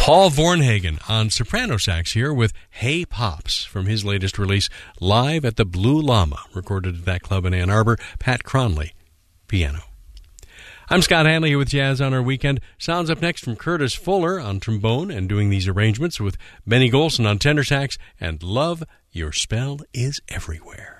Paul Vornhagen on soprano sax here with Hey Pops from his latest release, Live at the Blue Llama, recorded at that club in Ann Arbor. Pat Cronley, piano. I'm Scott Hanley here with Jazz on Our Weekend. Sounds up next from Curtis Fuller on trombone and doing these arrangements with Benny Golson on tenor sax and Love, Your Spell is Everywhere.